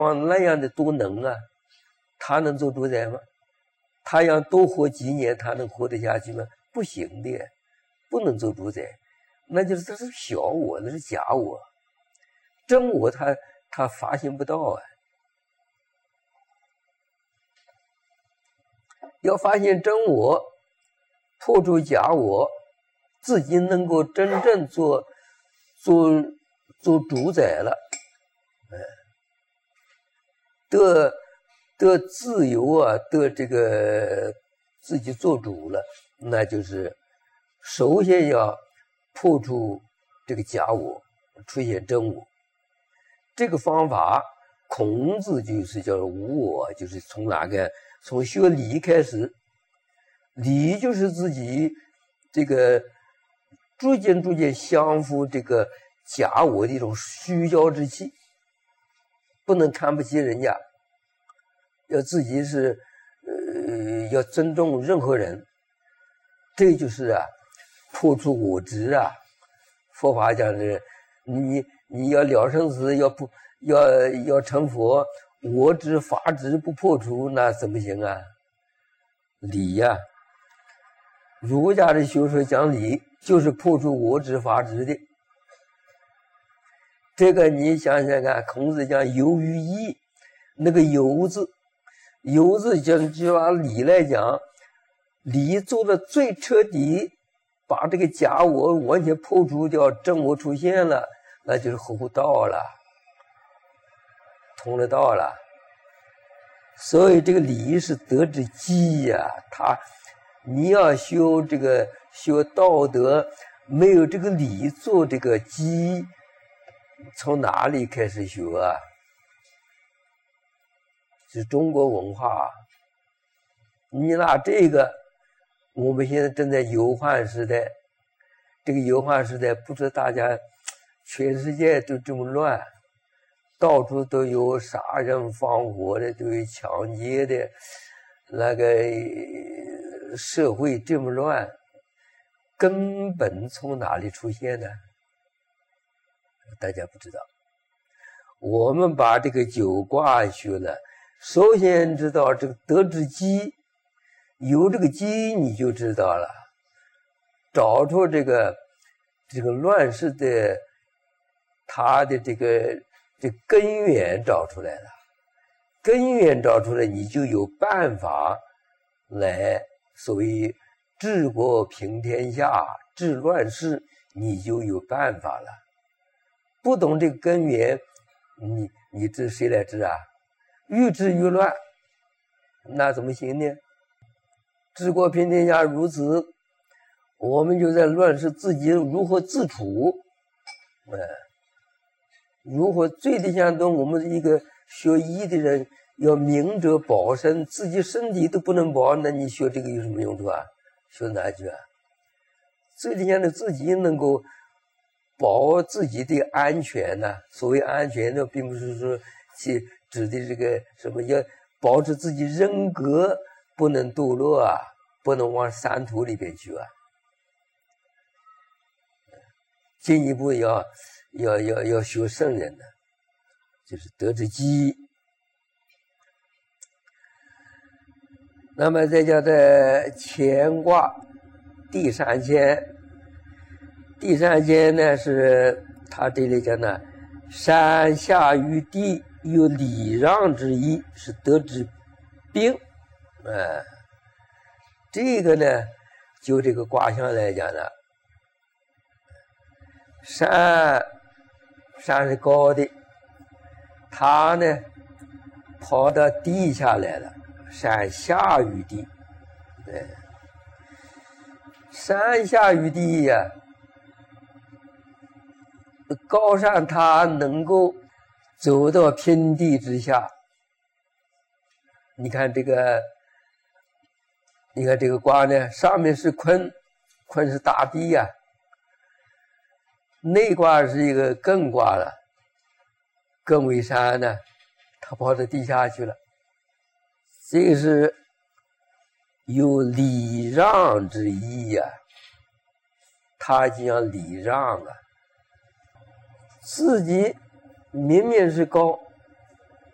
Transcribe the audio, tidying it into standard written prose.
那样的多能啊，他能做主宰吗？他要多活几年，他能活得下去吗？不行的，不能做主宰，那就是这是小我，那是假我，真我他发现不到啊。要发现真我，破除假我，自己能够真正做主宰了，得自由啊，得这个自己做主了，那就是首先要破除这个假我，出现真我。这个方法，孔子就是叫无我，就是从学礼开始，礼就是自己这个逐渐降服这个假我的一种虚骄之气，不能看不起人家，要自己是要尊重任何人，这就是啊破除我执啊。佛法讲的，你要了生死，要成佛，我执法执不破除，那怎么行啊？理呀，儒家的学说讲理，就是破除我执法执的。这个你想想看，孔子讲有于义，那个有字就按理来讲，理做的最彻底，把这个假我完全破除掉，真我出现了，那就是悟道了，通了道了。所以这个理是德之基呀，你要修道德，没有这个理做这个基，从哪里开始学啊？是中国文化。你拿这个，我们现在正在忧患时代，这个忧患时代，不知道大家全世界都这么乱，到处都有杀人放火的，都有抢劫的，那个社会这么乱，根本从哪里出现的？大家不知道。我们把这个九卦学了，首先知道这个德之基，有这个基你就知道了，找出这个乱世的它的这根源找出来了，根源找出来，你就有办法来所谓治国平天下、治乱世，你就有办法了。不懂这个根源，你治谁来治啊？愈治愈乱，那怎么行呢？治国平天下如此，我们就在乱世自己如何自处，如何最低限度我们一个学医的人要明哲保身，自己身体都不能保，那你学这个有什么用处啊？学哪句啊？最低限度自己能够保自己的安全呢，所谓安全呢，并不是说去指的这个什么，要保持自己人格不能堕落啊，不能往三途里边去啊。进一步要学圣人的，就是德之基。那么再叫在乾卦第三乾。第三乾呢，是他这里讲呢，山下于地，有礼让之意，是德之兵。这个呢，就这个卦象来讲呢，山是高的，它呢跑到地下来了，山下于地。山下于地呀，高山它能够走到平地之下。你看这个卦呢，上面是坤是大地呀，内卦是一个艮卦了，艮为山呢，它跑到地下去了。这个是有礼让之意呀，他讲礼让啊，自己明明是高，